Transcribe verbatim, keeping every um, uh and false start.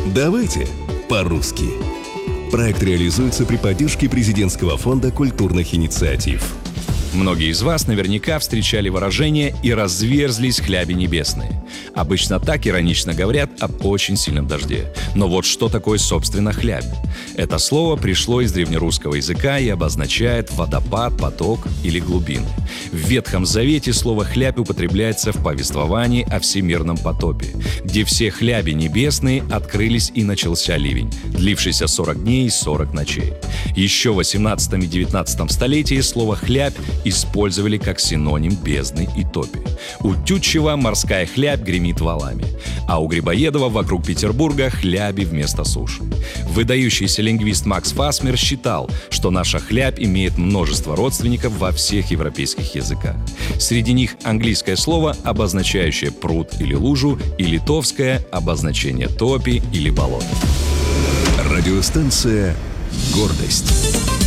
Давайте по-русски. Проект реализуется при поддержке Президентского фонда культурных инициатив. Многие из вас наверняка встречали выражение «и разверзлись хляби небесные». Обычно так иронично говорят об очень сильном дожде. Но вот что такое, собственно, хлябь? Это слово пришло из древнерусского языка и обозначает водопад, поток или глубины. В Ветхом Завете слово «хлябь» употребляется в повествовании о всемирном потопе, где все хляби небесные открылись и начался ливень, длившийся сорок дней и сорок ночей. Еще в восемнадцатом и девятнадцатом столетии слово «хлябь» использовали как синоним бездны и топи. У Тютчева морская хлябь гремит валами, а у Грибоедова вокруг Петербурга хляби вместо суши. Выдающийся лингвист Макс Фасмер считал, что наша хлябь имеет множество родственников во всех европейских языках. Среди них английское слово, обозначающее пруд или лужу, и литовское обозначение топи или болото. Радиостанция «Гордость».